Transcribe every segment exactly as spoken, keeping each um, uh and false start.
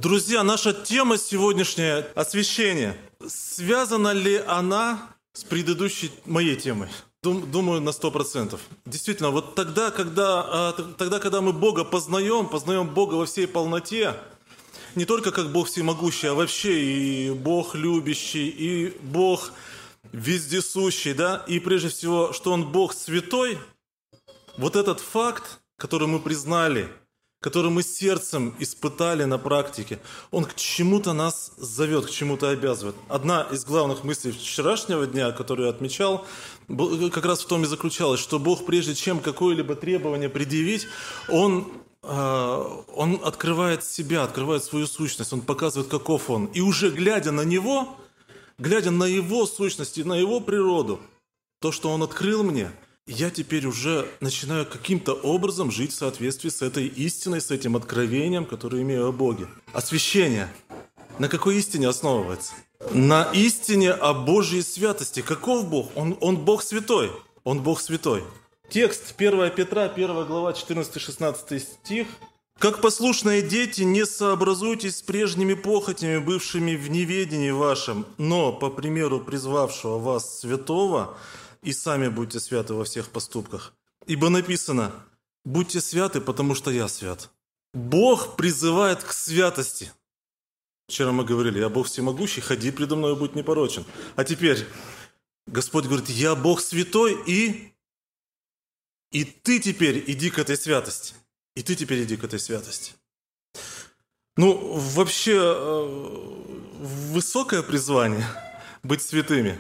Друзья, наша тема сегодняшняя – освящение. Связана ли она с предыдущей моей темой? Дум- Думаю, на сто процентов. Действительно, вот тогда когда, а, т- тогда, когда мы Бога познаем, познаем Бога во всей полноте, не только как Бог всемогущий, а вообще и Бог любящий, и Бог вездесущий, да, и прежде всего, что Он Бог святой, вот этот факт, который мы признали, который мы сердцем испытали на практике, он к чему-то нас зовет, к чему-то обязывает. Одна из главных мыслей вчерашнего дня, которую я отмечал, был- как раз в том и заключалась, что Бог, прежде чем какое-либо требование предъявить, Он, э, он открывает себя, открывает свою сущность, Он показывает, каков Он. И уже глядя на Него, глядя на Его сущность и на Его природу, то, что Он открыл мне, я теперь уже начинаю каким-то образом жить в соответствии с этой истиной, с этим откровением, которое имею о Боге. Освящение. На какой истине основывается? На истине о Божьей святости. Каков Бог? Он, он Бог святой. Он Бог святой. Текст первое Петра, первая глава, четырнадцатый-шестнадцатый стих. «Как послушные дети, не сообразуйтесь с прежними похотями, бывшими в неведении вашем, но, по примеру призвавшего вас святого, и сами будьте святы во всех поступках. Ибо написано, будьте святы, потому что я свят». Бог призывает к святости. Вчера мы говорили, я Бог всемогущий, ходи предо мной, будь непорочен. А теперь Господь говорит, я Бог святой, и, и ты теперь иди к этой святости. И ты теперь иди к этой святости. Ну, вообще, э, высокое призвание быть святыми.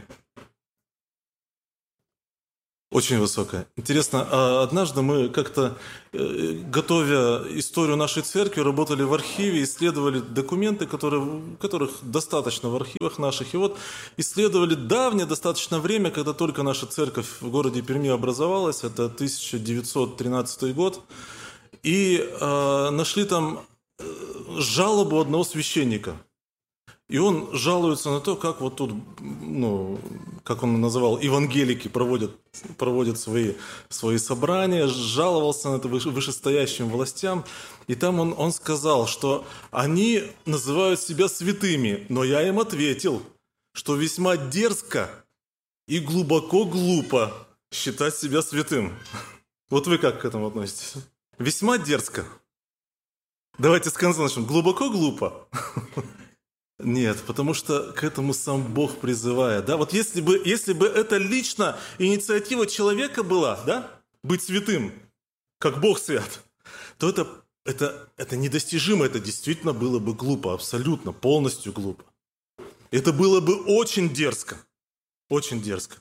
Очень высокая. Интересно, а однажды мы как-то, э, готовя историю нашей церкви, работали в архиве, исследовали документы, которые, которых достаточно в архивах наших. И вот исследовали давнее достаточно время, когда только наша церковь в городе Перми образовалась, это тысяча девятьсот тринадцатый год, и э, нашли там э, жалобу одного священника. И он жалуется на то, как вот тут, ну, как он называл, евангелики проводят, проводят свои, свои собрания, жаловался на это выше- вышестоящим властям. И там он, он сказал, что они называют себя святыми, но я им ответил, что весьма дерзко и глубоко глупо считать себя святым. Вот вы как к этому относитесь? Весьма дерзко. Давайте с конца начнем. Глубоко глупо. Нет, потому что к этому сам Бог призывает. Да? Вот если бы, если бы это лично инициатива человека была, да, быть святым, как Бог свят, то это, это, это недостижимо, это действительно было бы глупо, абсолютно, полностью глупо. Это было бы очень дерзко, очень дерзко.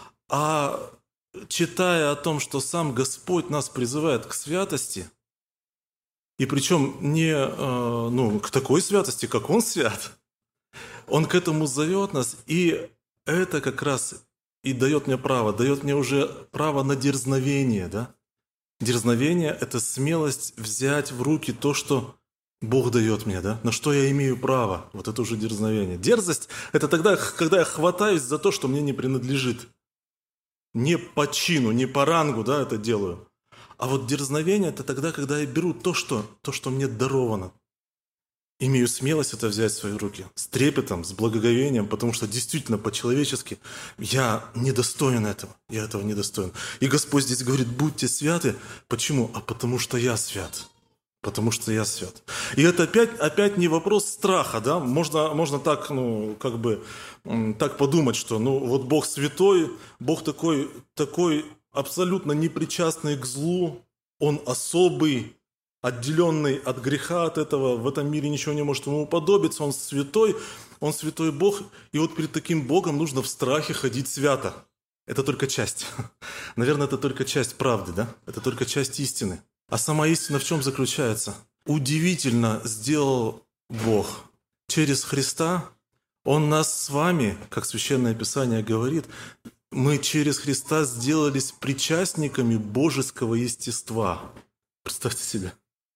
А читая о том, что сам Господь нас призывает к святости, и причем не э, ну, к такой святости, как Он свят, Он к этому зовет нас, и это как раз и дает мне право, дает мне уже право на дерзновение, да? Дерзновение – это смелость взять в руки то, что Бог дает мне, да? На что я имею право, вот это уже дерзновение. Дерзость – это тогда, когда я хватаюсь за то, что мне не принадлежит. Не по чину, не по рангу, да, это делаю. А вот дерзновение – это тогда, когда я беру то, что, то, что мне даровано. Имею смелость это взять в свои руки, с трепетом, с благоговением, потому что действительно по-человечески я недостоин этого, я этого недостоин. И Господь здесь говорит, будьте святы. Почему? А потому что я свят. Потому что я свят. И это опять, опять не вопрос страха, да? Можно, можно так, ну, как бы, м, так подумать, что, ну, вот Бог святой, Бог такой, такой абсолютно непричастный к злу, Он особый, отделенный от греха, от этого, в этом мире ничего не может ему уподобиться, он святой, он святой Бог, и вот перед таким Богом нужно в страхе ходить свято. Это только часть. Наверное, это только часть правды, да? Это только часть истины. А сама истина в чем заключается? Удивительно сделал Бог. Через Христа Он нас с вами, как Священное Писание говорит, мы через Христа сделались причастниками божеского естества. Представьте себе.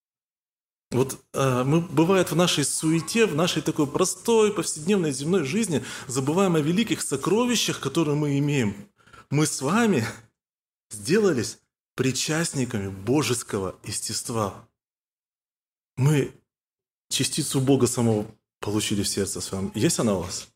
Вот э, мы, бывает, в нашей суете, в нашей такой простой, повседневной земной жизни забываем о великих сокровищах, которые мы имеем. Мы с вами сделались причастниками божеского естества. Мы частицу Бога самого получили в сердце своем. Есть она у вас?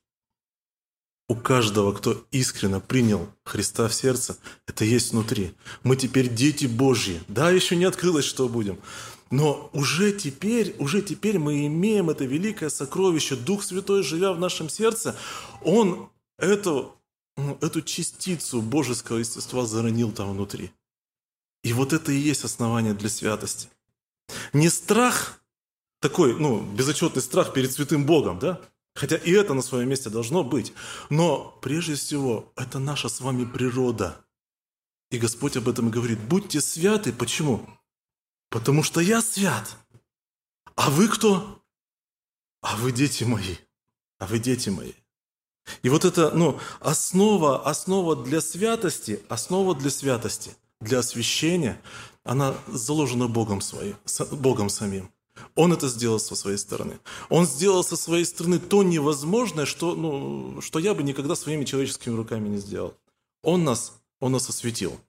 У каждого, кто искренне принял Христа в сердце, это есть внутри. Мы теперь дети Божьи. Да, еще не открылось, что будем. Но уже теперь, уже теперь мы имеем это великое сокровище. Дух Святой, живя в нашем сердце, Он эту, ну, эту частицу божеского естества заронил там внутри. И вот это и есть основание для святости. Не страх, такой, ну, безотчетный страх перед святым Богом, да? Хотя и это на своем месте должно быть. Но прежде всего, это наша с вами природа. И Господь об этом говорит. Будьте святы. Почему? Потому что я свят. А вы кто? А вы дети мои. А вы дети мои. И вот это, ну, основа, основа для святости, основа для святости, для освящения, она заложена Богом своим, Богом самим. Он это сделал со своей стороны. Он сделал со своей стороны то невозможное, что, ну, что я бы никогда своими человеческими руками не сделал. Он нас, он нас осветил.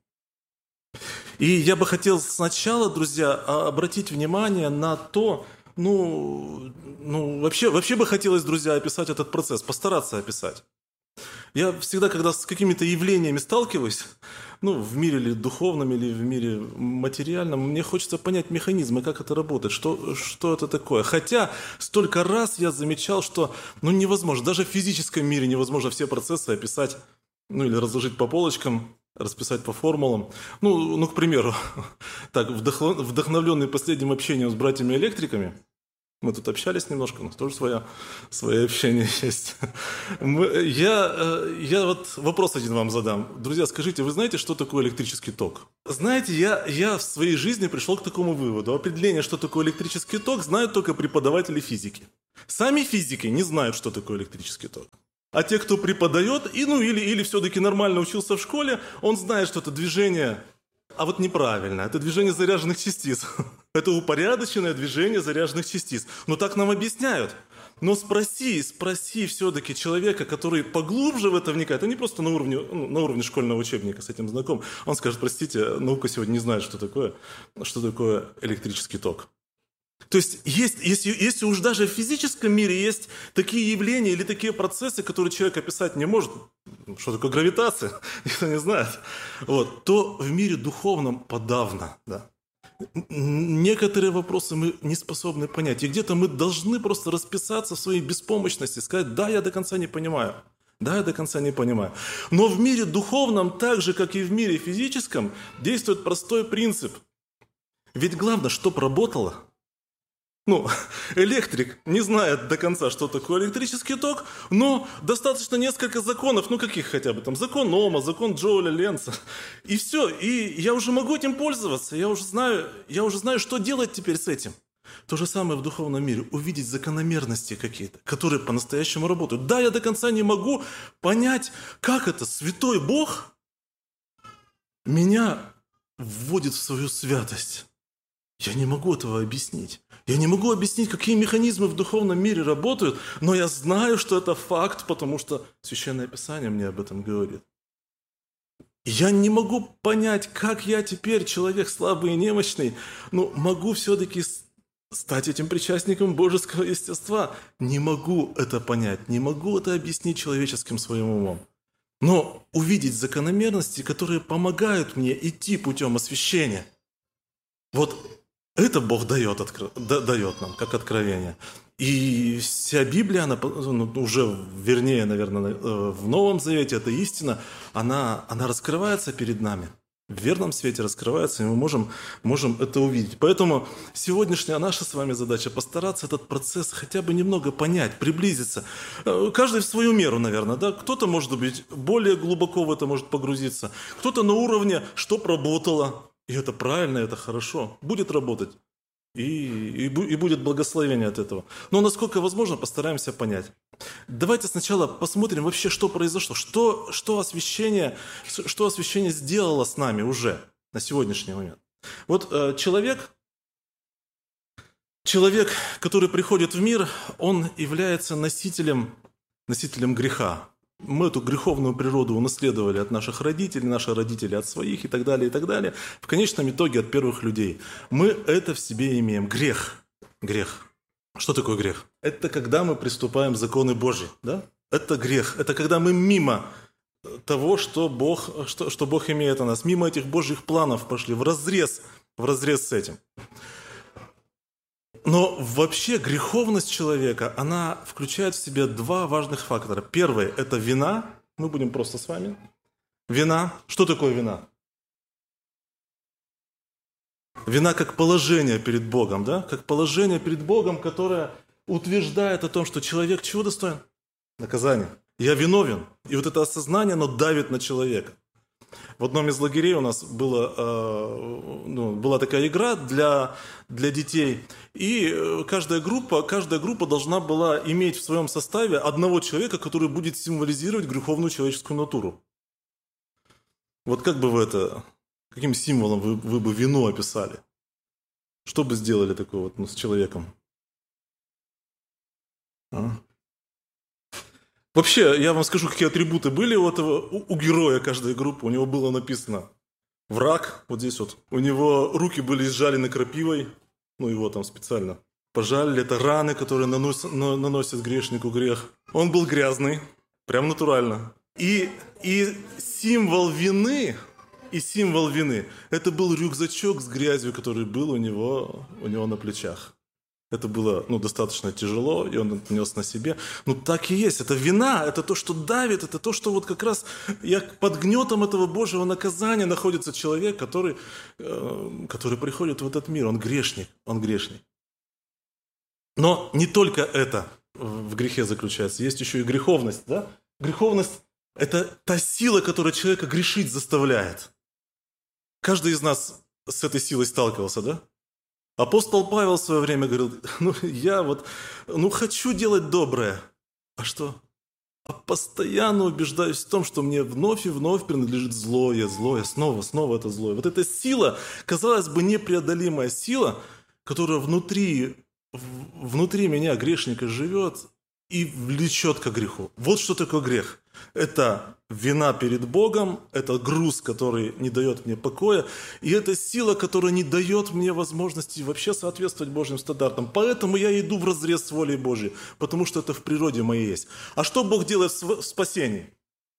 И я бы хотел сначала, друзья, обратить внимание на то, ну, ну вообще, вообще бы хотелось, друзья, описать этот процесс, постараться описать. Я всегда, когда с какими-то явлениями сталкиваюсь, ну, в мире или духовном, или в мире материальном, мне хочется понять механизмы, как это работает, что, что это такое. Хотя столько раз я замечал, что ну, невозможно, даже в физическом мире невозможно все процессы описать, ну, или разложить по полочкам, расписать по формулам. Ну, ну к примеру, так, вдохновленный последним общением с братьями-электриками, мы тут общались немножко, у нас тоже свое, свое общение есть. Мы, я, я вот вопрос один вам задам. Друзья, скажите, вы знаете, что такое электрический ток? Знаете, я, я в своей жизни пришел к такому выводу. Определение, что такое электрический ток, знают только преподаватели физики. Сами физики не знают, что такое электрический ток. А те, кто преподает, и, ну, или, или все-таки нормально учился в школе, он знает, что это движение... А вот неправильно. Это движение заряженных частиц. Это упорядоченное движение заряженных частиц. Но так нам объясняют. Но спроси, спроси все-таки человека, который поглубже в это вникает, а не просто на уровне, на уровне школьного учебника с этим знаком. Он скажет, простите, наука сегодня не знает, что такое, что такое электрический ток. То есть, есть, если, если уж даже в физическом мире есть такие явления или такие процессы, которые человек описать не может, что такое гравитация, никто не знает, вот, то в мире духовном подавно. Да. Некоторые вопросы мы не способны понять. И где-то мы должны просто расписаться в своей беспомощности, сказать, да, я до конца не понимаю. Да, я до конца не понимаю. Но в мире духовном, так же, как и в мире физическом, действует простой принцип. Ведь главное, чтобы работало. Ну, электрик не знает до конца, что такое электрический ток, но достаточно несколько законов, ну каких хотя бы, там закон Ома, закон Джоуля Ленца, и все, и я уже могу этим пользоваться, я уже знаю, я уже знаю, что делать теперь с этим. То же самое в духовном мире, увидеть закономерности какие-то, которые по-настоящему работают. Да, я до конца не могу понять, как это святой Бог меня вводит в свою святость. Я не могу этого объяснить. Я не могу объяснить, какие механизмы в духовном мире работают, но я знаю, что это факт, потому что Священное Писание мне об этом говорит. Я не могу понять, как я теперь, человек слабый и немощный, но могу все-таки стать этим причастником божеского естества. Не могу это понять, не могу это объяснить человеческим своим умом. Но увидеть закономерности, которые помогают мне идти путем освящения. Вот это Бог дает, откро... дает нам, как откровение. И вся Библия, она уже, вернее, наверное, в Новом Завете, эта истина, она, она раскрывается перед нами. В верном свете раскрывается, и мы можем, можем это увидеть. Поэтому сегодняшняя наша с вами задача постараться этот процесс хотя бы немного понять, приблизиться. Каждый в свою меру, наверное. Да? Кто-то, может быть, более глубоко в это может погрузиться. Кто-то на уровне, что проработало. И это правильно, это хорошо. Будет работать. И, и, и будет благословение от этого. Но насколько возможно, постараемся понять. Давайте сначала посмотрим вообще, что произошло. Что, что, освящение, что освящение сделало с нами уже на сегодняшний момент. Вот э, человек, человек, который приходит в мир, он является носителем, носителем греха. Мы эту греховную природу унаследовали от наших родителей, наши родители от своих и так далее, и так далее. В конечном итоге от первых людей. Мы это в себе имеем. Грех. Грех. Что такое грех? Это когда мы приступаем к законы Божьи, да? Это грех. Это когда мы мимо того, что Бог, что, что Бог имеет о нас, мимо этих Божьих планов пошли, в разрез, в разрез с этим. Но вообще греховность человека, она включает в себя два важных фактора. Первый – это вина. Мы будем просто с вами. Вина. Что такое вина? Вина как положение перед Богом, да? Как положение перед Богом, которое утверждает о том, что человек чего достоин? Наказание. Я виновен. И вот это осознание, оно давит на человека. В одном из лагерей у нас было, э, ну, была такая игра для, для детей. И каждая группа, каждая группа должна была иметь в своем составе одного человека, который будет символизировать греховную человеческую натуру. Вот как бы вы это... Каким символом вы, вы бы вину описали? Что бы сделали такое вот, ну, с человеком? А? Вообще, я вам скажу, какие атрибуты были у этого, у, у героя каждой группы. У него было написано враг, вот здесь вот. У него руки были изжалены крапивой, ну его там специально пожалили. Это раны, которые наносят, наносят грешнику грех. Он был грязный, прям натурально. И, и символ вины... И символ вины – это был рюкзачок с грязью, который был у него, у него на плечах. Это было, ну, достаточно тяжело, и он это нес на себе. Ну, так и есть. Это вина, это то, что давит, это то, что вот как раз я, под гнетом этого Божьего наказания находится человек, который, э, который приходит в этот мир. Он грешник, он грешник. Но не только это в грехе заключается. Есть еще и греховность, да? Греховность – это та сила, которая человека грешить заставляет. Каждый из нас с этой силой сталкивался, да? Апостол Павел в свое время говорил, ну, я вот, ну, хочу делать доброе. А что? А постоянно убеждаюсь в том, что мне вновь и вновь принадлежит злое, злое, снова, снова это злое. Вот эта сила, казалось бы, непреодолимая сила, которая внутри, внутри меня, грешника, живет и влечет к греху. Вот что такое грех. Это вина перед Богом, это груз, который не дает мне покоя, и это сила, которая не дает мне возможности вообще соответствовать Божьим стандартам. Поэтому я иду вразрез с волей Божьей, потому что это в природе моей есть. А что Бог делает в спасении?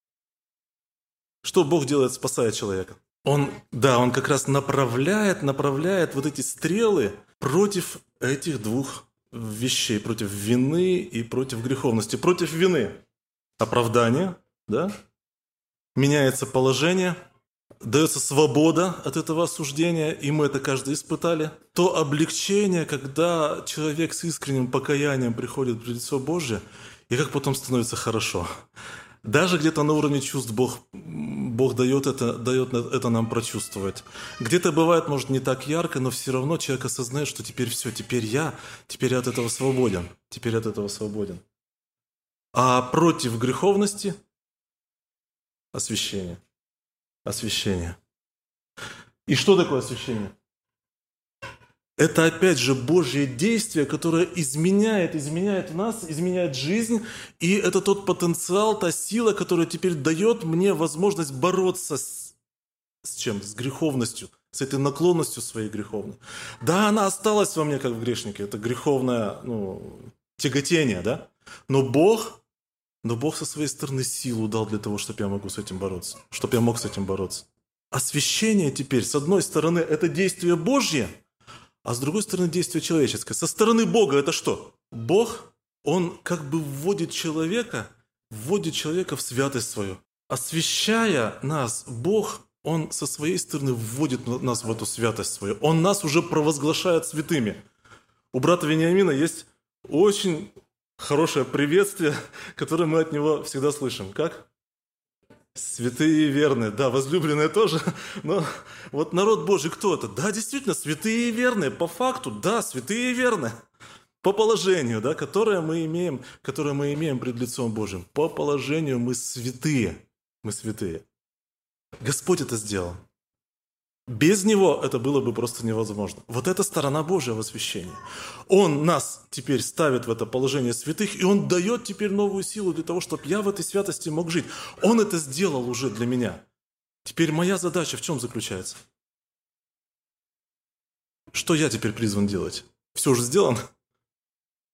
Что Бог делает, спасая человека? Он, да, Он как раз направляет, направляет вот эти стрелы против этих двух вещей, против вины и против греховности. Против вины оправдание, да? Меняется положение, дается свобода от этого осуждения, и мы это каждый испытали. То облегчение, когда человек с искренним покаянием приходит в лицо Божие, и как потом становится хорошо. Даже где-то на уровне чувств Бог, Бог дает, это, дает это нам прочувствовать. Где-то бывает, может, не так ярко, но все равно человек осознает, что теперь все, теперь я, теперь я от этого свободен, теперь от этого свободен. А против греховности – освящение. Освящение. И что такое освящение? Это опять же Божье действие, которое изменяет, изменяет нас, изменяет жизнь. И это тот потенциал, та сила, которая теперь дает мне возможность бороться с, с чем? С греховностью, с этой наклонностью своей греховной. Да, она осталась во мне, как в грешнике. Это греховное, ну, тяготение, да? Но Бог, но Бог со своей стороны силу дал для того, чтобы я могу с этим бороться, чтобы я мог с этим бороться. Освящение теперь, с одной стороны, это действие Божье, а с другой стороны, действие человеческое. Со стороны Бога это что? Бог, Он как бы вводит человека, вводит человека в святость свою. Освящая нас, Бог, Он со своей стороны вводит нас в эту святость свою. Он нас уже провозглашает святыми. У брата Вениамина есть очень хорошее приветствие, которое мы от него всегда слышим. Как? Святые и верные. Да, возлюбленные тоже. Но вот народ Божий кто это? Да, действительно, святые и верные. По факту, да, святые и верные. По положению, да, которое мы имеем, которое мы имеем пред лицом Божьим. По положению мы святые. Мы святые. Господь это сделал. Без Него это было бы просто невозможно. Вот это сторона Божия в освящении. Он нас теперь ставит в это положение святых, и Он дает теперь новую силу для того, чтобы я в этой святости мог жить. Он это сделал уже для меня. Теперь моя задача в чем заключается? Что я теперь призван делать? Все уже сделано?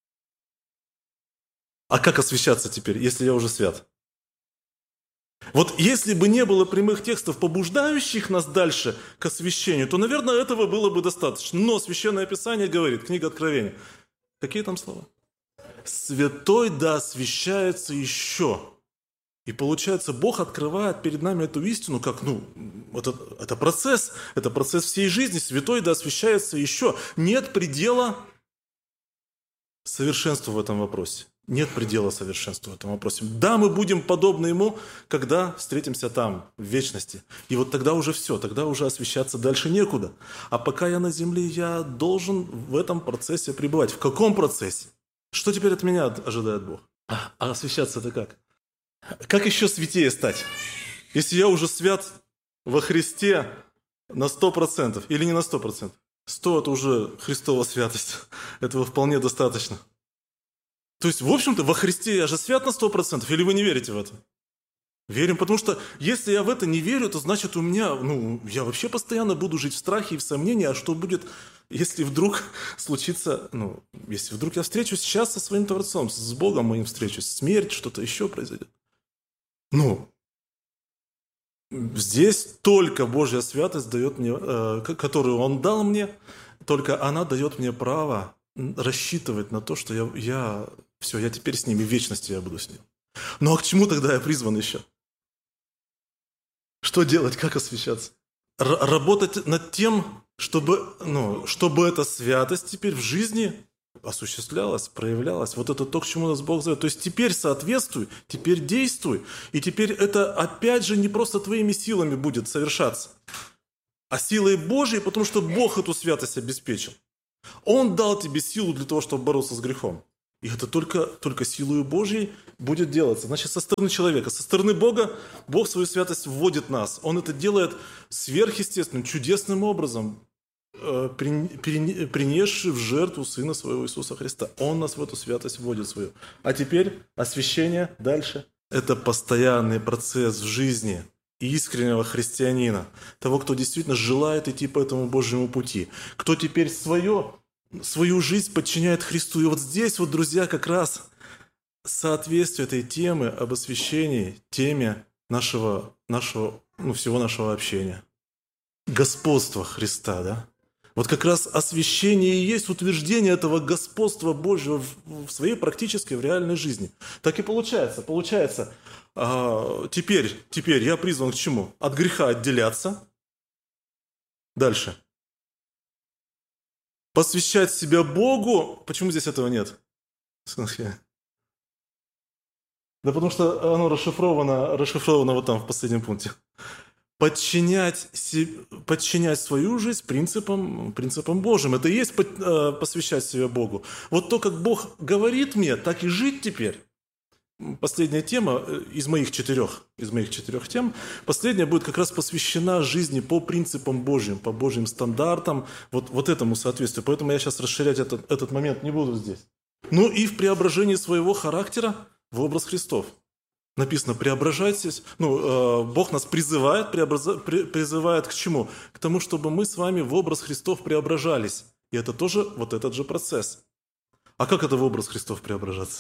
А как освящаться теперь, если я уже свят? Вот если бы не было прямых текстов, побуждающих нас дальше к освящению, то, наверное, этого было бы достаточно. Но Священное Писание говорит, книга Откровения. Какие там слова? «Святой да освящается еще». И получается, Бог открывает перед нами эту истину, как, ну, это, это процесс, это процесс всей жизни. Святой да освящается еще. Нет предела совершенству в этом вопросе. Нет предела совершенству в этом вопросе. Да, мы будем подобны Ему, когда встретимся там, в вечности. И вот тогда уже все, тогда уже освящаться дальше некуда. А пока я на земле, я должен в этом процессе пребывать. В каком процессе? Что теперь от меня ожидает Бог? А, а освящаться-то как? Как еще святее стать? Если я уже свят во Христе на сто процентов или не на сто процентов? сто – это уже Христова святость. Этого вполне достаточно. То есть, в общем-то, во Христе я же свят на сто процентов, или вы не верите в это? Верим, потому что если я в это не верю, то значит у меня, ну, я вообще постоянно буду жить в страхе и в сомнении, а что будет, если вдруг случится, ну, если вдруг я встречусь сейчас со своим Творцом, с Богом моим встречусь, смерть, что-то еще произойдет. Ну, здесь только Божья святость дает мне, э, которую Он дал мне, только она дает мне право рассчитывать на то, что я, я все, я теперь с ними, в вечности я буду с ним. Ну а к чему тогда я призван еще? Что делать, как освящаться? Р- работать над тем, чтобы, ну, чтобы эта святость теперь в жизни осуществлялась, проявлялась. Вот это то, к чему нас Бог зовет. То есть теперь соответствуй, теперь действуй. И теперь это опять же не просто твоими силами будет совершаться, а силой Божьей, потому что Бог эту святость обеспечил. Он дал тебе силу для того, чтобы бороться с грехом. И это только, только силой Божьей будет делаться. Значит, со стороны человека, со стороны Бога, Бог свою святость вводит в нас. Он это делает сверхъестественным, чудесным образом, э, принесший в жертву Сына Своего Иисуса Христа. Он нас в эту святость вводит свою. А теперь освящение дальше. Это постоянный процесс в жизни искреннего христианина, того, кто действительно желает идти по этому Божьему пути, кто теперь свое, свою жизнь подчиняет Христу. И вот здесь, вот, друзья, как раз соответствие этой темы об освящении теме нашего, нашего, ну, всего нашего общения. Господство Христа, да? Вот как раз освящение и есть утверждение этого господства Божьего в, в своей практической, в реальной жизни. Так и получается. Получается, а, теперь, теперь я призван к чему? От греха отделяться. Дальше. Посвящать себя Богу. Почему здесь этого нет? Да потому что оно расшифровано, расшифровано вот там в последнем пункте. Подчинять, подчинять свою жизнь принципам, принципам Божьим. Это и есть посвящать себя Богу. Вот то, как Бог говорит мне, так и жить теперь. Последняя тема из моих четырех, из моих четырех тем, последняя будет как раз посвящена жизни по принципам Божьим, по Божьим стандартам, вот, вот этому соответствию. Поэтому я сейчас расширять этот, этот момент не буду здесь. Ну и в преображении своего характера в образ Христов. Написано, преображайтесь. Ну, э, Бог нас призывает, преобраза, при, призывает к чему? К тому, чтобы мы с вами в образ Христов преображались. И это тоже вот этот же процесс. А как это в образ Христов преображаться?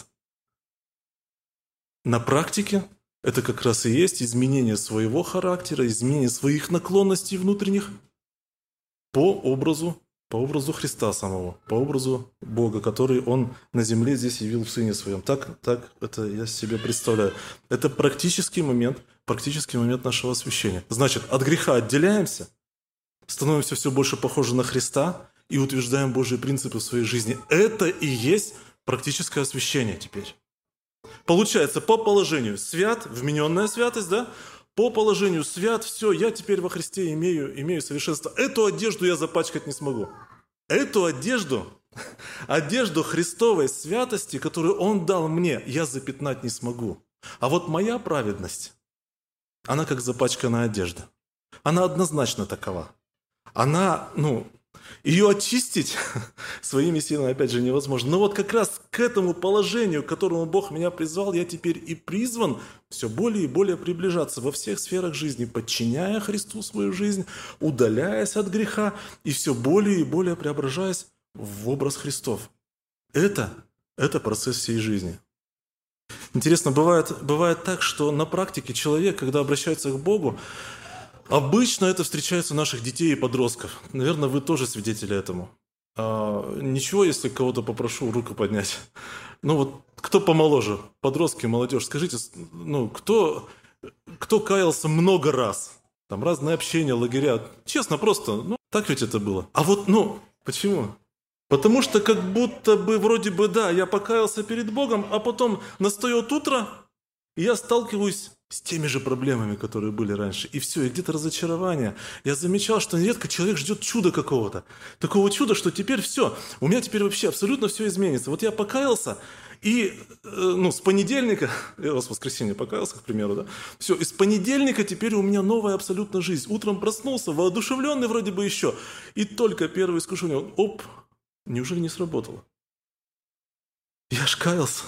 На практике это как раз и есть изменение своего характера, изменение своих наклонностей внутренних по образу По образу Христа самого, по образу Бога, который Он на земле здесь явил в Сыне Своем. Так, так это я себе представляю. Это практический момент, практический момент нашего освящения. Значит, от греха отделяемся, становимся все больше похожи на Христа и утверждаем Божьи принципы в своей жизни. Это и есть практическое освящение теперь. Получается, по положению свят, вмененная святость, да? По положению свят, все, я теперь во Христе имею, имею совершенство. Эту одежду я запачкать не смогу. Эту одежду, одежду Христовой святости, которую Он дал мне, я запятнать не смогу. А вот моя праведность, она как запачканная одежда. Она однозначно такова. Она, ну, ее очистить своими силами, опять же, невозможно. Но вот как раз к этому положению, к которому Бог меня призвал, я теперь и призван все более и более приближаться во всех сферах жизни, подчиняя Христу свою жизнь, удаляясь от греха и все более и более преображаясь в образ Христов. Это, это процесс всей жизни. Интересно, бывает, бывает так, что на практике человек, когда обращается к Богу, обычно это встречается у наших детей и подростков. Наверное, вы тоже свидетели этому. А, ничего, если кого-то попрошу руку поднять. Ну вот, кто помоложе, подростки, молодежь, скажите, ну, кто, кто каялся много раз? Там разные общения, лагеря. Честно, просто, ну, так ведь это было. А вот, ну, почему? Потому что как будто бы, вроде бы, да, я покаялся перед Богом, а потом настает утро, и я сталкиваюсь с теми же проблемами, которые были раньше. И все, и где-то разочарование. Я замечал, что нередко человек ждет чуда какого-то. Такого чуда, что теперь все. У меня теперь вообще абсолютно все изменится. Вот я покаялся, и э, ну, с понедельника, я раз в воскресенье покаялся, к примеру, да, все, и с понедельника теперь у меня новая абсолютно жизнь. Утром проснулся, воодушевленный вроде бы еще. И только первое искушение, оп, неужели не сработало? Я ж каялся.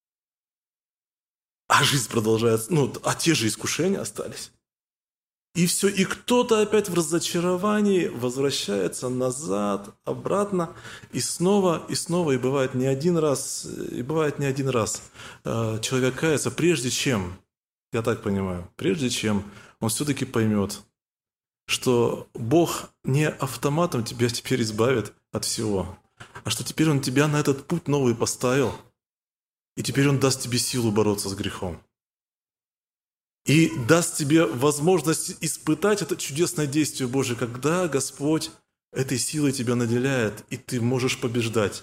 А жизнь продолжается, ну, а те же искушения остались. И все, и кто-то опять в разочаровании возвращается назад, обратно, и снова, и снова, и бывает не один раз, и бывает не один раз э, человек кается, прежде чем, я так понимаю, прежде чем он все-таки поймет, что Бог не автоматом тебя теперь избавит от всего, а что теперь Он тебя на этот путь новый поставил, и теперь Он даст тебе силу бороться с грехом. И даст тебе возможность испытать это чудесное действие Божие, когда Господь этой силой тебя наделяет, и ты можешь побеждать.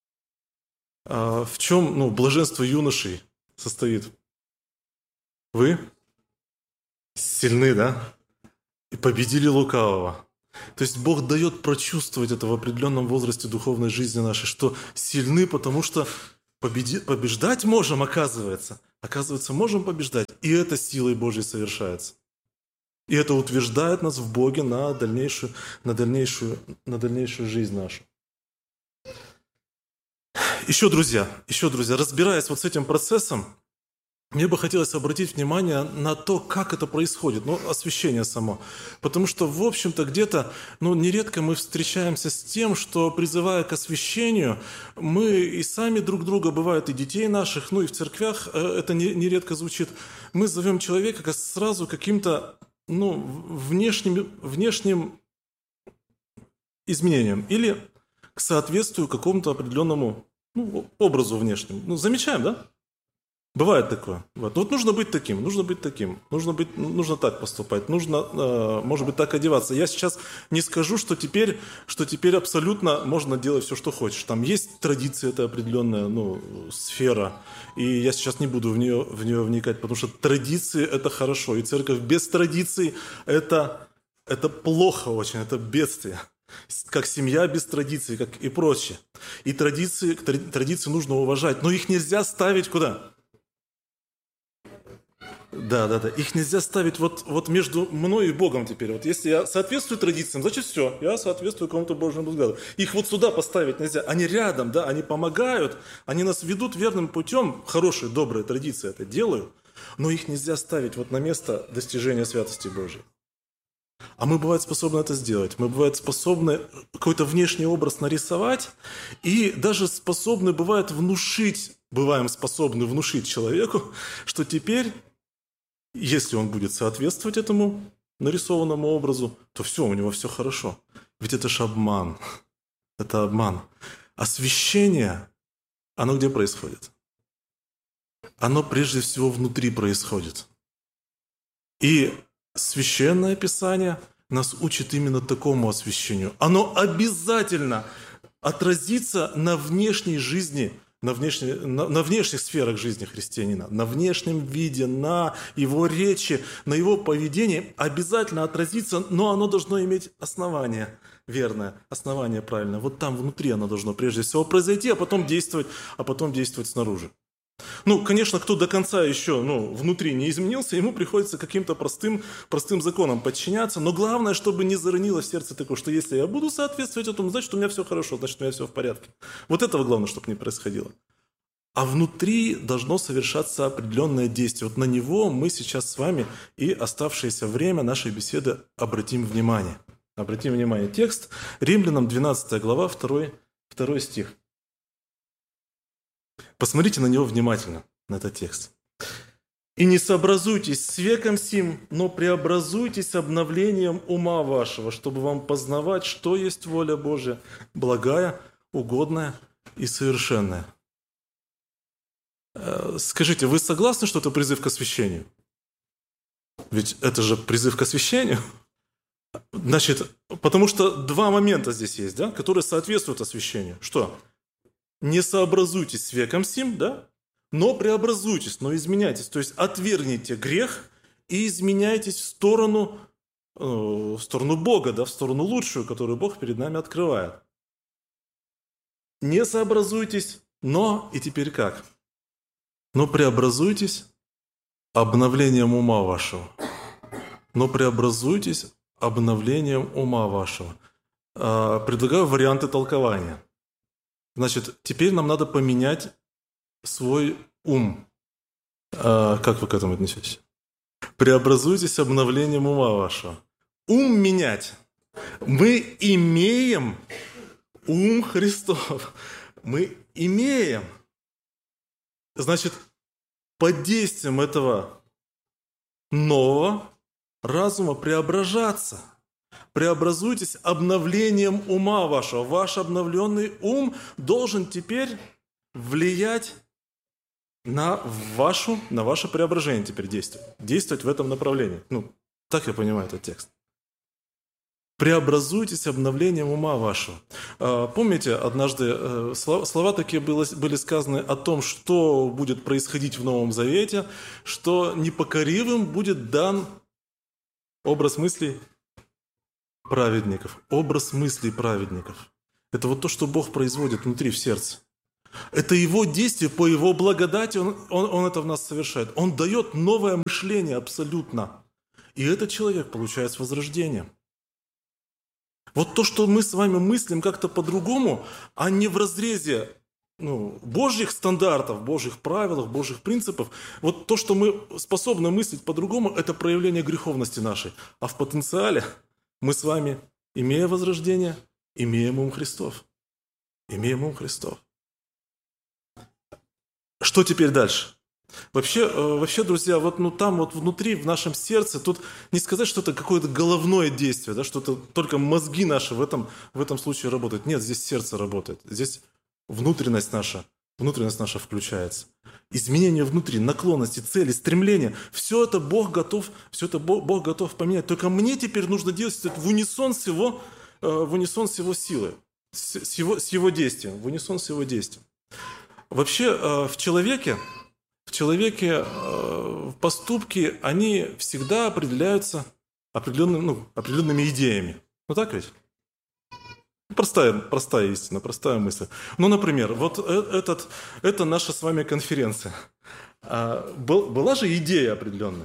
А в чем ну, блаженство юношей состоит? Вы сильны, да? И победили лукавого. То есть Бог дает прочувствовать это в определенном возрасте духовной жизни нашей, что сильны, потому что победи, побеждать можем, оказывается. Оказывается, можем побеждать, и это силой Божьей совершается. И это утверждает нас в Боге на дальнейшую, на дальнейшую, на дальнейшую жизнь нашу. Еще, друзья, еще, друзья, разбираясь вот с этим процессом, мне бы хотелось обратить внимание на то, как это происходит, ну, освящение само. Потому что, в общем-то, где-то, ну, нередко мы встречаемся с тем, что, призывая к освящению, мы и сами друг друга, бывает, и детей наших, ну, и в церквях это нередко звучит, мы зовем человека как сразу каким-то, ну, внешним, внешним изменением или к соответствию какому-то определенному, ну, образу внешнему. Ну, замечаем, да? Бывает такое. Вот. вот нужно быть таким, нужно быть таким, нужно, быть, нужно так поступать, нужно, э, может быть, так одеваться. Я сейчас не скажу, что теперь, что теперь абсолютно можно делать все, что хочешь. Там есть традиция, это определенная ну, сфера, и я сейчас не буду в нее, в нее вникать, потому что традиции – это хорошо, и церковь без традиций – это, это плохо очень, это бедствие. Как семья без традиций, как и прочее. И традиции, традиции нужно уважать, но их нельзя ставить куда? Да, да, да. Их нельзя ставить вот, вот между мной и Богом теперь. Вот если я соответствую традициям, значит все, я соответствую какому-то Божьему взгляду. Их вот сюда поставить нельзя. Они рядом, да, они помогают, они нас ведут верным путем. Хорошие, добрые традиции это делают, но их нельзя ставить вот на место достижения святости Божьей. А мы, бывает, способны это сделать. Мы, бывает, способны какой-то внешний образ нарисовать и даже способны, бывает, внушить, бываем способны внушить человеку, что теперь, если он будет соответствовать этому нарисованному образу, то все, у него все хорошо. Ведь это же обман. Это обман. Освящение, оно где происходит? Оно прежде всего внутри происходит. И Священное Писание нас учит именно такому освящению. Оно обязательно отразится на внешней жизни, на, внешней, на, на внешних сферах жизни христианина, на внешнем виде, на его речи, на его поведении обязательно отразится, но оно должно иметь основание верное, основание правильное. Вот там внутри оно должно прежде всего произойти, а потом действовать, а потом действовать снаружи. Ну, конечно, кто до конца еще ну, внутри не изменился, ему приходится каким-то простым, простым законам подчиняться. Но главное, чтобы не заронило в сердце такое, что если я буду соответствовать этому, значит, у меня все хорошо, значит, у меня все в порядке. Вот этого главное, чтобы не происходило. А внутри должно совершаться определенное действие. Вот на него мы сейчас с вами и оставшееся время нашей беседы обратим внимание. Обратим внимание. Текст Римлянам двенадцатая глава, второй, второй стих. Посмотрите на него внимательно. на этот текст. «И не сообразуйтесь с веком сим, но преобразуйтесь обновлением ума вашего, чтобы вам познавать, что есть воля Божия, благая, угодная и совершенная». Скажите, вы согласны, что это призыв к освящению? Ведь это же призыв к освящению. Значит, потому что два момента здесь есть, да, которые соответствуют освящению. Что? Не сообразуйтесь с веком сим, да, но преобразуйтесь, но изменяйтесь. То есть отвергните грех и изменяйтесь в сторону, э, в сторону Бога, да, в сторону лучшую, которую Бог перед нами открывает. Не сообразуйтесь, но и теперь как? Но преобразуйтесь обновлением ума вашего. Но преобразуйтесь обновлением ума вашего. Предлагаю варианты толкования. Значит, теперь нам надо поменять свой ум. Как вы к этому отнесетесь? Преобразуйтесь обновлением ума вашего. Ум менять. Мы имеем ум Христов. Мы имеем. Значит, под действием этого нового разума преображаться. Преобразуйтесь обновлением ума вашего. Ваш обновленный ум должен теперь влиять на, вашу, на ваше преображение теперь действовать. Действовать в этом направлении. Ну, так я понимаю этот текст. Преобразуйтесь обновлением ума вашего. Помните, однажды слова такие были сказаны о том, что будет происходить в Новом Завете, что непокоривым будет дан образ мыслей праведников. Образ мыслей праведников. Это вот то, что Бог производит внутри, в сердце. Это Его действие, по Его благодати Он, он, он это в нас совершает. Он дает новое мышление абсолютно. И этот человек получает возрождение. Вот то, что мы с вами мыслим как-то по-другому, а не в разрезе ну, Божьих стандартов, Божьих правил, Божьих принципов, вот то, что мы способны мыслить по-другому, это проявление греховности нашей. А в потенциале мы с вами, имея возрождение, имеем ум Христов. Имеем ум Христов. Что теперь дальше? Вообще, вообще, друзья, вот ну, там вот внутри, в нашем сердце, тут не сказать, что это какое-то головное действие, да, что это только мозги наши в этом, в этом случае работают. Нет, здесь сердце работает. Здесь внутренность наша, внутренность наша включается. Изменения внутри, наклонности, цели, стремления. Все это Бог готов, все это Бог, Бог готов поменять. Только мне теперь нужно действовать в унисон с Его, в унисон с его силой, с его, с его действием, в унисон с Его действием. Вообще, в человеке, В человеке э, поступки, они всегда определяются определенным, ну, определенными идеями. Ну так ведь? Простая, простая истина, простая мысль. Ну, например, вот этот, это наша с вами конференция. А, был, была же идея определенная.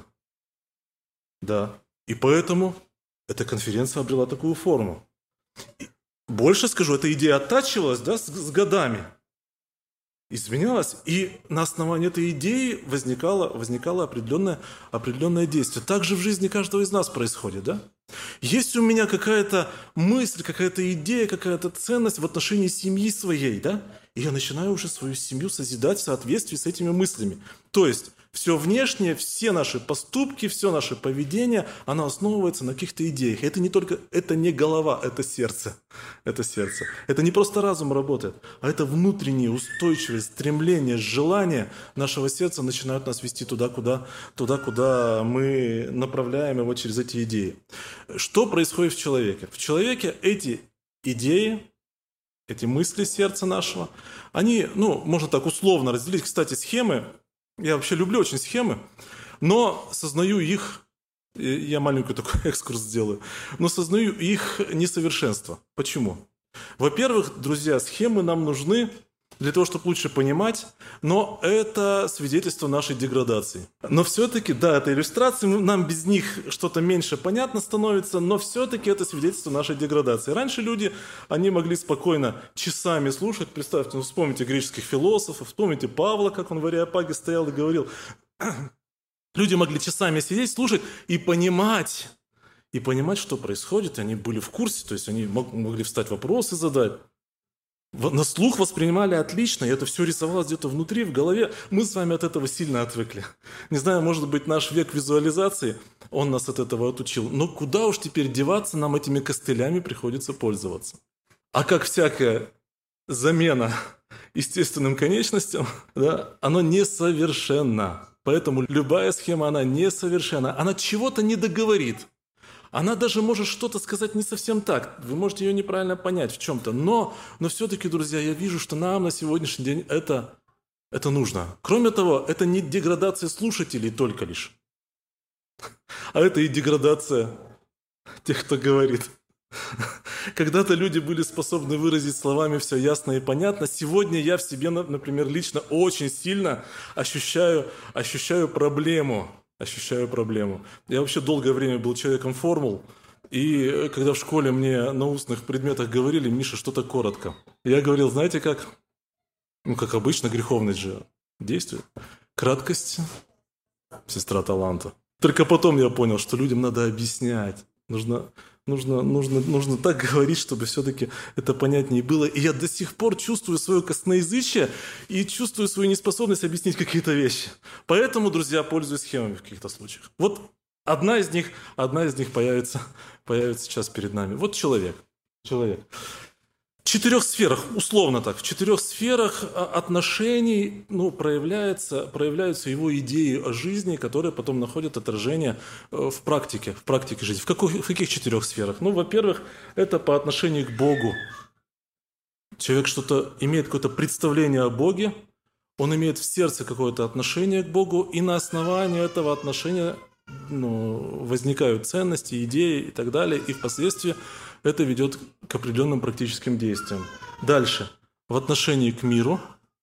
Да. И поэтому эта конференция обрела такую форму. И больше скажу, эта идея оттачивалась, да, с, с годами. Изменялось, и на основании этой идеи возникало, возникало определенное, определенное действие. Так же в жизни каждого из нас происходит, да? Есть у меня какая-то мысль, какая-то идея, какая-то ценность в отношении семьи своей, да? И я начинаю уже свою семью созидать в соответствии с этими мыслями. То есть все внешнее, все наши поступки, все наше поведение, оно основывается на каких-то идеях. Это не только, это не голова, это сердце. Это сердце. Это не просто разум работает, а это внутренние устойчивые стремления, желания нашего сердца начинают нас вести туда, куда, туда, куда мы направляем его через эти идеи. Что происходит в человеке? В человеке эти идеи, эти мысли сердца нашего, они, ну, можно так условно разделить. Кстати, схемы, я вообще люблю очень схемы, но сознаю их, я маленький такой экскурс сделаю, но сознаю их несовершенство. Почему? Во-первых, друзья, схемы нам нужны для того, чтобы лучше понимать, но это свидетельство нашей деградации. Но все-таки, да, это иллюстрации, нам без них что-то меньше понятно становится, но все-таки это свидетельство нашей деградации. Раньше люди, они могли спокойно часами слушать, представьте, ну, вспомните греческих философов, вспомните Павла, как он в Ареопаге стоял и говорил. Люди могли часами сидеть, слушать и понимать, и понимать, что происходит, они были в курсе, то есть они могли встать вопросы задать. На слух воспринимали отлично, и это все рисовалось где-то внутри, в голове. Мы с вами от этого сильно отвыкли. Не знаю, может быть, наш век визуализации, он нас от этого отучил. Но куда уж теперь деваться, нам этими костылями приходится пользоваться. А как всякая замена естественным конечностям, да, оно несовершенно. Поэтому любая схема, она несовершенна. Она чего-то не договорит. Она даже может что-то сказать не совсем так. Вы можете ее неправильно понять в чем-то. Но, но все-таки, друзья, я вижу, что нам на сегодняшний день это, это нужно. Кроме того, это не деградация слушателей только лишь. А это и деградация тех, кто говорит. Когда-то люди были способны выразить словами все ясно и понятно. Сегодня я в себе, например, лично очень сильно ощущаю, ощущаю проблему. Ощущаю проблему. Я вообще долгое время был человеком формул, и когда в школе мне на устных предметах говорили: «Миша, что-то коротко», я говорил: знаете как? Ну, как обычно, греховность же действует. Краткость – сестра таланта. Только потом я понял, что людям надо объяснять. Нужно, нужно, нужно, нужно так говорить, чтобы все-таки это понятнее было. И я до сих пор чувствую свое косноязычие и чувствую свою неспособность объяснить какие-то вещи. Поэтому, друзья, пользуюсь схемами в каких-то случаях. Вот одна из них, одна из них появится, появится сейчас перед нами. Вот человек. Человек. В четырех сферах, условно так, в четырех сферах отношений ну, проявляется, проявляются его идеи о жизни, которые потом находят отражение в практике, в практике жизни. В, каких, в каких четырех сферах? Ну, во-первых, это по отношению к Богу. Человек что-то имеет какое-то представление о Боге, он имеет в сердце какое-то отношение к Богу, и на основании этого отношения ну, возникают ценности, идеи и так далее, и впоследствии это ведет к определенным практическим действиям. Дальше. В отношении к миру.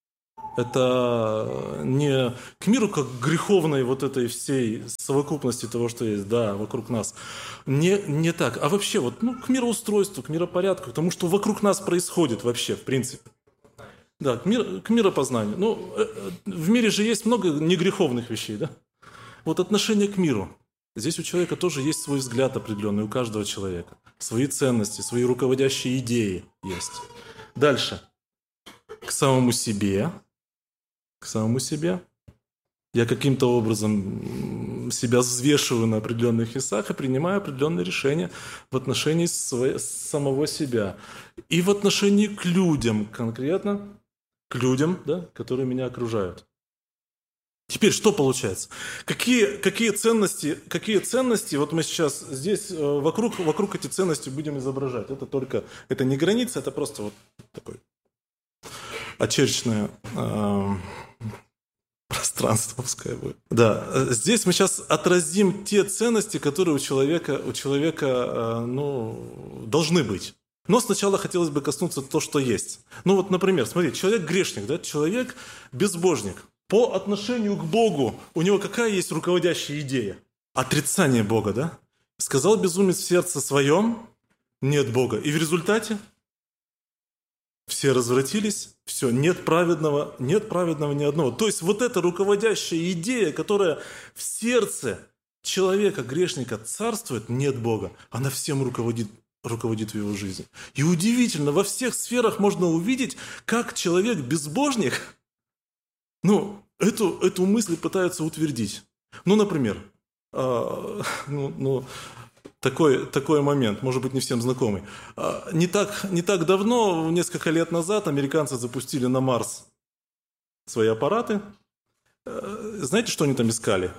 Это не к миру как к греховной вот этой всей совокупности того, что есть, да, вокруг нас. Не, не так. А вообще вот, ну, к мироустройству, к миропорядку, к тому, что вокруг нас происходит вообще, в принципе. Да, к, мир, к миропознанию. Ну, в мире же есть много негреховных вещей, да? Вот отношение к миру. Здесь у человека тоже есть свой взгляд определенный, у каждого человека. Свои ценности, свои руководящие идеи есть. Дальше. К самому себе. К самому себе. Я каким-то образом себя взвешиваю на определенных весах и принимаю определенные решения в отношении своего, самого себя. И в отношении к людям конкретно, к людям, да, которые меня окружают. Теперь что получается? Какие, какие, ценности, какие ценности, вот мы сейчас здесь вокруг, вокруг эти ценности будем изображать. Это только, это не граница, это просто вот такое очерченное э, пространство, пускай будет. Да, здесь мы сейчас отразим те ценности, которые у человека, у человека э, ну, должны быть. Но сначала хотелось бы коснуться того, что есть. Ну вот, например, смотри, человек грешник, да, человек безбожник. По отношению к Богу у него какая есть руководящая идея? Отрицание Бога, да? Сказал безумец в сердце своем: нет Бога. И в результате все развратились, все, нет праведного, нет праведного ни одного. То есть вот эта руководящая идея, которая в сердце человека, грешника, царствует, нет Бога, она всем руководит, руководит в его жизни. И удивительно, во всех сферах можно увидеть, как человек-безбожник, ну, эту, эту мысль пытаются утвердить. Ну, например, э, ну, ну, такой, такой момент, может быть, не всем знакомый. Э, не, так, не так давно, несколько лет назад, американцы запустили на Марс свои аппараты. Э, знаете, что они там искали?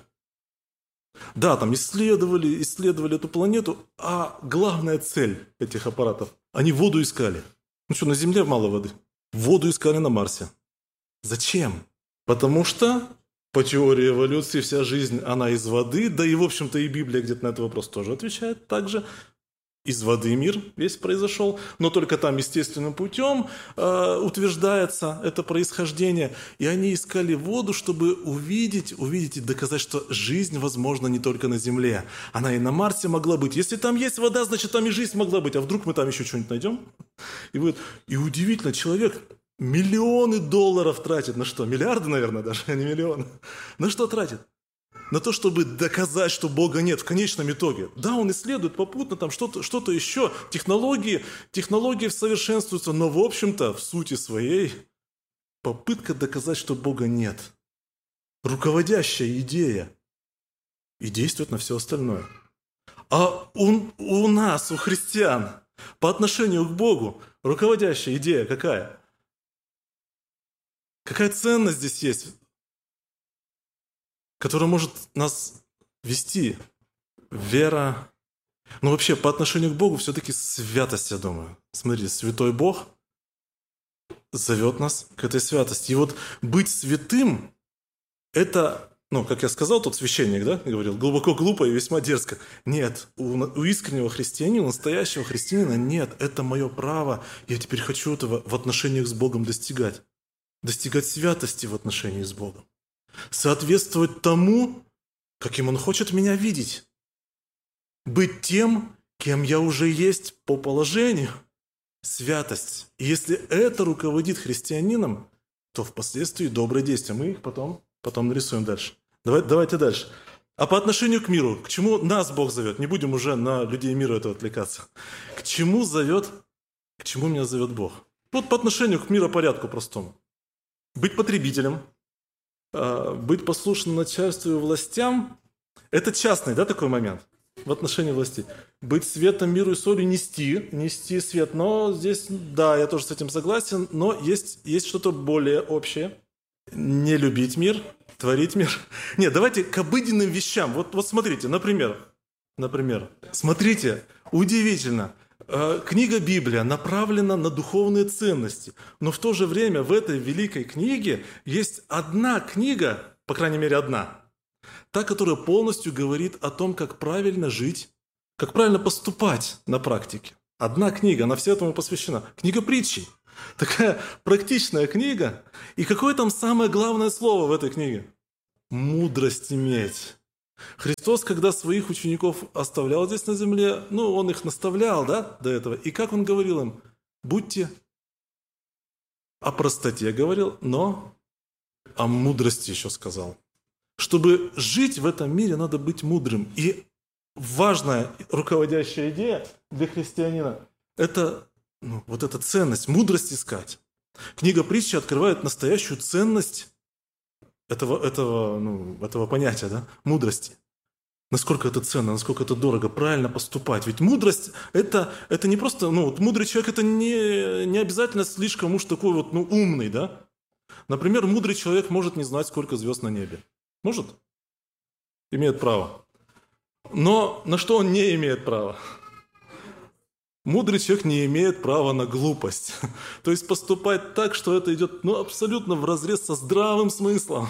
Да, там исследовали, исследовали эту планету, а главная цель этих аппаратов, они воду искали. Ну что, на Земле мало воды? Воду искали на Марсе. Зачем? Потому что, по теории эволюции, вся жизнь, она из воды, да и, в общем-то, и Библия где-то на этот вопрос тоже отвечает так же. Из воды мир весь произошел, но только там естественным путем э, утверждается это происхождение. И они искали воду, чтобы увидеть, увидеть и доказать, что жизнь возможна не только на Земле. Она и на Марсе могла быть. Если там есть вода, значит, там и жизнь могла быть. А вдруг мы там еще что-нибудь найдем? И, вот, и удивительно, человек миллионы долларов тратит на что? Миллиарды, наверное, даже, а не миллионы. На что тратит? на то, чтобы доказать, что Бога нет в конечном итоге. Да, он исследует попутно там что-то, что-то еще, технологии, технологии совершенствуются, но в общем-то, в сути своей, попытка доказать, что Бога нет. Руководящая идея. И действует на все остальное. А у, у нас, у христиан, по отношению к Богу, руководящая идея какая? Какая ценность здесь есть, которая может нас вести? Вера. Но вообще, по отношению к Богу, все-таки святость, я думаю. Смотрите, святой Бог зовет нас к этой святости. И вот быть святым, это, ну, как я сказал, тот священник, да, говорил, глубоко глупо и весьма дерзко. Нет, у, у искреннего христианина, настоящего христианина нет. Это мое право. Я теперь хочу этого в отношениях с Богом достигать. Достигать святости в отношении с Богом. Соответствовать тому, каким Он хочет меня видеть. Быть тем, кем я уже есть по положению. Святость. И если это руководит христианином, то впоследствии добрые действия. Мы их потом, потом нарисуем дальше. Давай, давайте дальше. А по отношению к миру, к чему нас Бог зовет? Не будем уже на людей мира этого отвлекаться. К чему зовет, к чему меня зовет Бог? Вот по отношению к миропорядку простому. Быть потребителем, быть послушным начальству и властям – это частный, да, такой момент в отношении властей. Быть светом, миру и солью, нести, нести свет. Но здесь, да, я тоже с этим согласен, но есть, есть что-то более общее. Не любить мир, творить мир. Нет, давайте к обыденным вещам. Вот, вот смотрите, например, например, смотрите, удивительно. Книга Библия направлена на духовные ценности, но в то же время в этой великой книге есть одна книга, по крайней мере одна, та, которая полностью говорит о том, как правильно жить, как правильно поступать на практике. Одна книга, она все этому посвящена. Книга притчей. Такая практичная книга. И какое там самое главное слово в этой книге? Мудрость иметь. Христос, когда своих учеников оставлял здесь на земле, ну, Он их наставлял, да, до этого. И как Он говорил им? Будьте о простоте говорил, но о мудрости еще сказал. Чтобы жить в этом мире, надо быть мудрым. И важная руководящая идея для христианина – это ну, вот эта ценность, мудрость искать. Книга притчи открывает настоящую ценность этого, этого, ну, этого понятия, да, мудрости. Насколько это ценно, насколько это дорого, правильно поступать. Ведь мудрость – это, это не просто… Ну, вот мудрый человек – это не, не обязательно слишком уж такой вот ну, умный, да? Например, мудрый человек может не знать, сколько звезд на небе. Может? Имеет право. Но на что он не имеет права? Мудрый человек не имеет права на глупость. То есть поступать так, что это идет ну, абсолютно вразрез со здравым смыслом.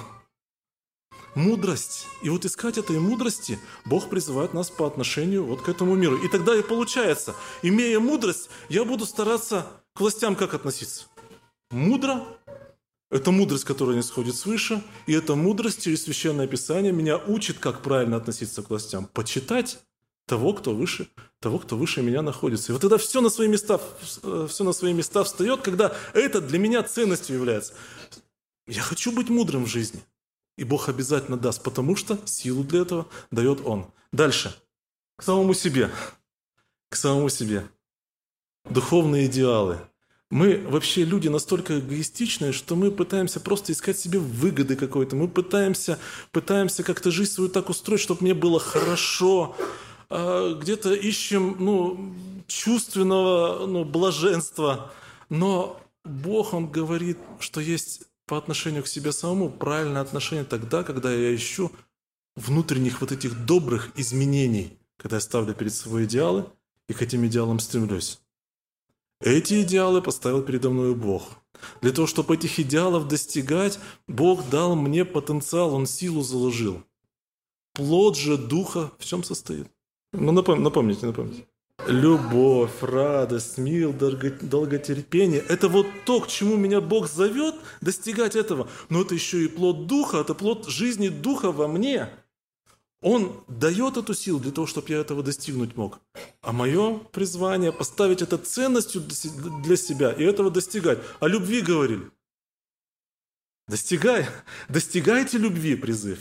Мудрость. И вот искать этой мудрости Бог призывает нас по отношению вот к этому миру. И тогда и получается, имея мудрость, я буду стараться к властям как относиться? Мудро. Это мудрость, которая не сходит свыше. И эта мудрость через Священное Писание меня учит, как правильно относиться к властям. Почитать того, кто выше, того, кто выше меня находится. И вот тогда все на свои места, все на свои места встает, когда это для меня ценностью является. Я хочу быть мудрым в жизни. И Бог обязательно даст, потому что силу для этого дает Он. Дальше. К самому себе. К самому себе. Духовные идеалы. Мы вообще люди настолько эгоистичные, что мы пытаемся просто искать себе выгоды какой-то. Мы пытаемся, пытаемся как-то жизнь свою так устроить, чтобы мне было хорошо. Где-то ищем ну, чувственного ну, блаженства. Но Бог, Он говорит, что есть по отношению к себе самому правильное отношение тогда, когда я ищу внутренних вот этих добрых изменений, когда я ставлю перед собой идеалы и к этим идеалам стремлюсь. Эти идеалы поставил передо мной Бог. Для того, чтобы этих идеалов достигать, Бог дал мне потенциал, Он силу заложил. Плод же Духа в чем состоит? Ну, напом- напомните, напомните. Любовь, радость, мир, долготерпение – это вот то, к чему меня Бог зовет достигать этого. Но это еще и плод Духа, это плод жизни Духа во мне. Он дает эту силу для того, чтобы я этого достигнуть мог. А мое призвание – поставить это ценностью для себя и этого достигать. О любви говорили. Достигай, достигайте любви, призыв идет.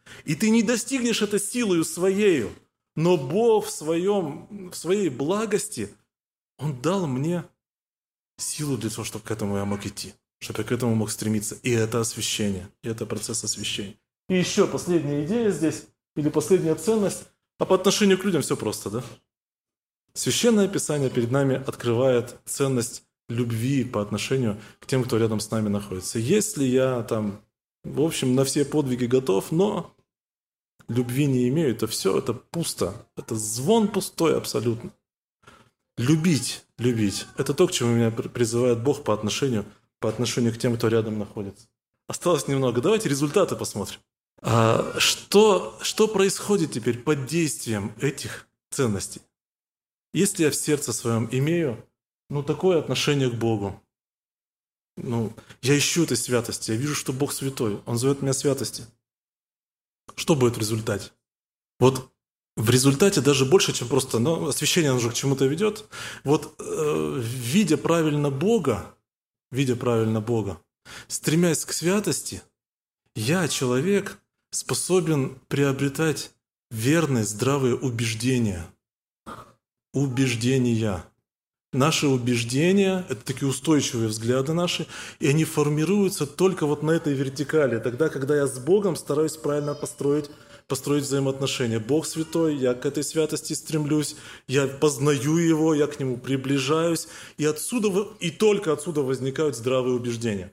И ты не достигнешь это силою своею, но Бог в, своем, в своей благости, Он дал мне силу для того, чтобы к этому я мог идти, чтобы я к этому мог стремиться. И это освящение, и это процесс освящения. И еще последняя идея здесь, или последняя ценность, а по отношению к людям все просто, да? Священное Писание перед нами открывает ценность любви по отношению к тем, кто рядом с нами находится. Если я там, в общем, на все подвиги готов, но любви не имею, то все это пусто. Это звон пустой абсолютно. Любить, любить – это то, к чему меня призывает Бог по отношению, по отношению к тем, кто рядом находится. Осталось немного. Давайте результаты посмотрим. А что, что происходит теперь под действием этих ценностей? Если я в сердце своем имею, ну, такое отношение к Богу, ну, я ищу этой святости, я вижу, что Бог святой, Он зовет меня святости. Что будет в результате? Вот в результате даже больше, чем просто, ну, освящение оно же к чему-то ведет. Вот э, видя правильно Бога, видя правильно Бога, стремясь к святости, я, человек, способен приобретать верные, здравые убеждения. Убеждения. Наши убеждения – это такие устойчивые взгляды наши, и они формируются только вот на этой вертикали. Тогда, когда я с Богом стараюсь правильно построить, построить взаимоотношения. Бог святой, я к этой святости стремлюсь, я познаю Его, я к Нему приближаюсь, и отсюда, и только отсюда возникают здравые убеждения.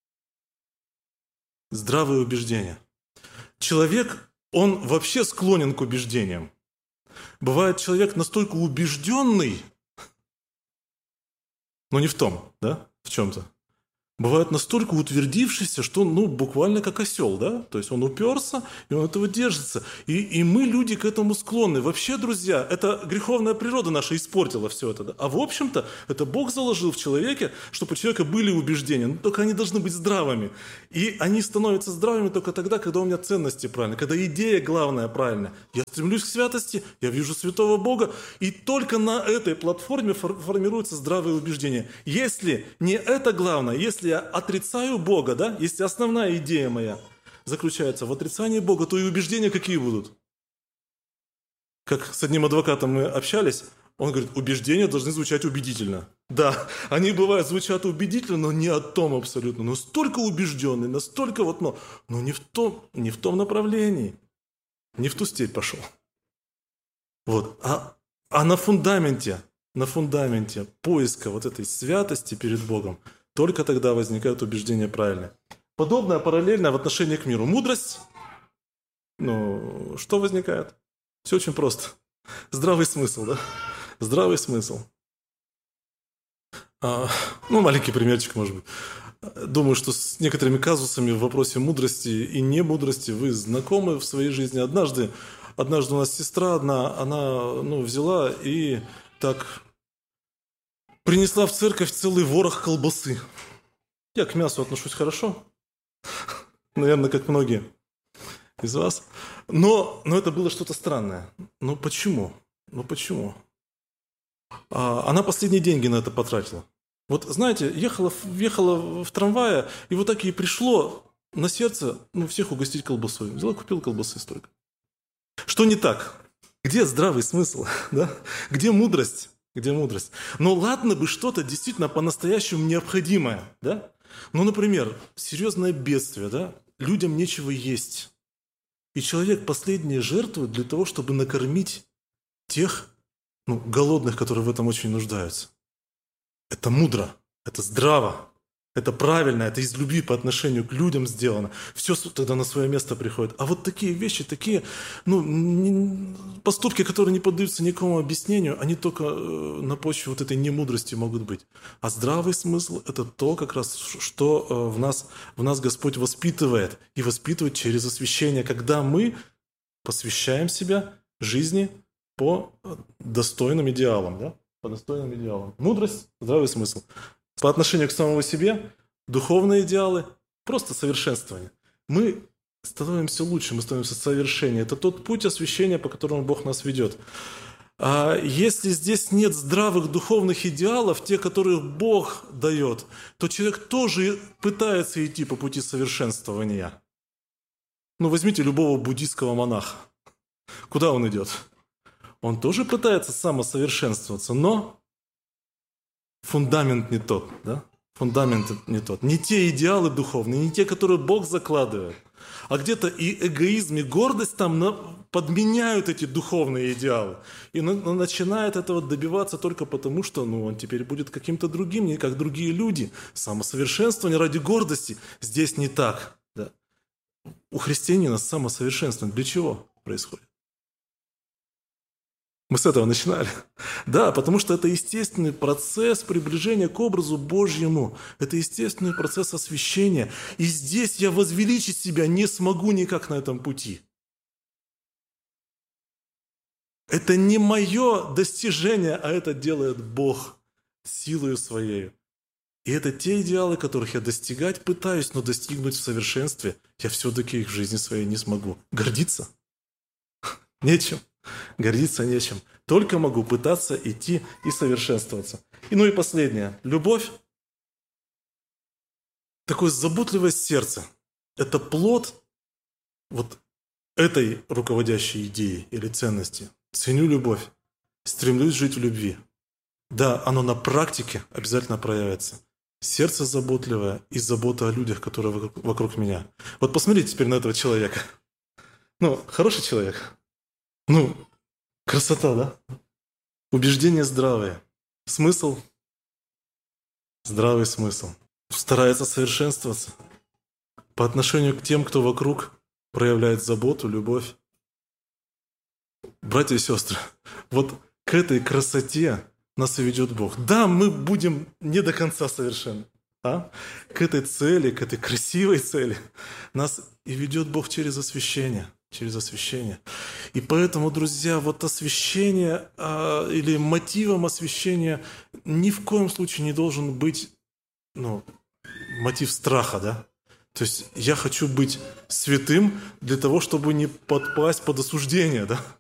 Здравые убеждения. Человек, он вообще склонен к убеждениям. Бывает человек настолько убежденный, но не в том, да, в чем-то. Бывает настолько утвердившийся, что он, ну, буквально как осел, да? То есть он уперся, и он этого держится. И, и мы, люди, к этому склонны. Вообще, друзья, это греховная природа наша испортила все это. Да? А в общем-то, это Бог заложил в человеке, чтобы у человека были убеждения. Но только они должны быть здравыми. И они становятся здравыми только тогда, когда у меня ценности правильные, когда идея главная правильная. Я стремлюсь к святости, я вижу святого Бога, и только на этой платформе фор- формируются здравые убеждения. Если не это главное, если я отрицаю Бога, да, если основная идея моя заключается в отрицании Бога, то и убеждения какие будут? Как с одним адвокатом мы общались, он говорит, убеждения должны звучать убедительно. Да, они бывают звучат убедительно, но не о том абсолютно. Настолько убежденный, настолько вот, но, но не в том, не в том направлении, не в ту степь пошел. Вот, а, а на фундаменте, на фундаменте поиска вот этой святости перед Богом только тогда возникают убеждения правильные. Подобное параллельно в отношении к миру. Мудрость, ну, что возникает? Все очень просто. Здравый смысл, да? Здравый смысл. А, ну, маленький примерчик, может быть. Думаю, что с некоторыми казусами в вопросе мудрости и немудрости вы знакомы в своей жизни. Однажды, однажды у нас сестра одна, она, ну, взяла и так принесла в церковь целый ворох колбасы. Я к мясу отношусь хорошо. Наверное, как многие из вас. Но, но это было что-то странное. Но почему? Ну почему? А, она последние деньги на это потратила. Вот знаете, ехала, ехала в трамвае, и вот так ей пришло на сердце, ну, всех угостить колбасой. Взяла, купила колбасы столько. Что не так? Где здравый смысл? Да? Где мудрость? Где мудрость? Но ладно бы что-то действительно по-настоящему необходимое, да? Ну, например, серьезное бедствие, да? Людям нечего есть. И человек последнее жертвует для того, чтобы накормить тех, ну, голодных, которые в этом очень нуждаются. Это мудро, это здраво, это правильно, это из любви по отношению к людям сделано. Все тогда на свое место приходит. А вот такие вещи, такие, ну, не, поступки, которые не поддаются никакому объяснению, они только э, на почве вот этой немудрости могут быть. А здравый смысл – это то, как раз, что э, в нас, в нас Господь воспитывает. И воспитывает через освящение, когда мы посвящаем себя жизни по достойным идеалам. Да? По достойным идеалам. Мудрость, здравый смысл. По отношению к самому себе, духовные идеалы, просто совершенствование. Мы становимся лучше, мы становимся совершеннее. Это тот путь освящения, по которому Бог нас ведет. А если здесь нет здравых духовных идеалов, те, которые Бог дает, то человек тоже пытается идти по пути совершенствования. Ну, возьмите любого буддийского монаха. Куда он идет? Он тоже пытается самосовершенствоваться, но фундамент не тот, да? Фундамент не тот. Не те идеалы духовные, не те, которые Бог закладывает. А где-то и эгоизм, и гордость там на, подменяют эти духовные идеалы. И на, на, начинает этого добиваться только потому, что ну, он теперь будет каким-то другим, не как другие люди. Самосовершенствование ради гордости здесь не так. Да? У христианина самосовершенствование для чего происходит? Мы с этого начинали. Да, потому что это естественный процесс приближения к образу Божьему. Это естественный процесс освящения. И здесь я возвеличить себя не смогу никак на этом пути. Это не мое достижение, а это делает Бог силою Своей. И это те идеалы, которых я достигать пытаюсь, но достигнуть в совершенстве я все-таки их в жизни своей не смогу. Гордиться? Нечем. Гордиться нечем. Только могу пытаться идти и совершенствоваться. И ну и последнее. Любовь. Такое заботливое сердце. Это плод вот этой руководящей идеи или ценности. Ценю любовь. Стремлюсь жить в любви. Да, оно на практике обязательно проявится. Сердце заботливое и забота о людях, которые вокруг, вокруг меня. Вот посмотрите теперь на этого человека. Ну, хороший человек. Ну, красота, да? Убеждения здравые. Смысл? Здравый смысл. Старается совершенствоваться. По отношению к тем, кто вокруг проявляет заботу, любовь. Братья и сестры, вот к этой красоте нас и ведет Бог. Да, мы будем не до конца совершенны. А? К этой цели, к этой красивой цели нас и ведет Бог через освящение. Через освящение. И поэтому, друзья, вот освящение а, или мотивом освящения ни в коем случае не должен быть ну, мотив страха, да? То есть я хочу быть святым для того, чтобы не подпасть под осуждение, да?